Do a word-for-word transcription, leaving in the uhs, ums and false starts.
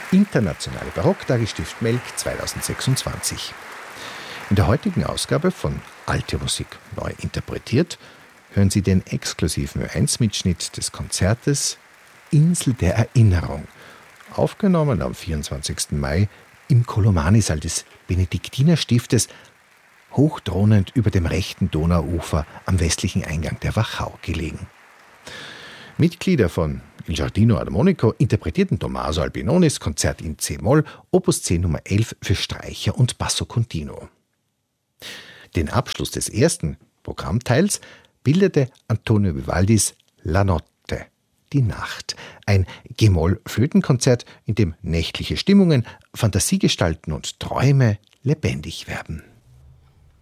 Internationale Barocktage Stift Melk zweitausendsechsundzwanzig. In der heutigen Ausgabe von Alte Musik neu interpretiert hören Sie den exklusiven Ö eins Mitschnitt des Konzertes Insel der Erinnerung, aufgenommen am vierundzwanzigsten Mai im Colomani-Saal des Benediktinerstiftes, hochthronend über dem rechten Donauufer am westlichen Eingang der Wachau gelegen. Mitglieder von Il Giardino Armonico interpretierten Tommaso Albinonis Konzert in C-Moll, Opus zehn Nummer elf für Streicher und Basso Continuo. Den Abschluss des ersten Programmteils bildete Antonio Vivaldis La Notte, die Nacht, ein G-Moll-Flötenkonzert, in dem nächtliche Stimmungen, Fantasiegestalten und Träume lebendig werden.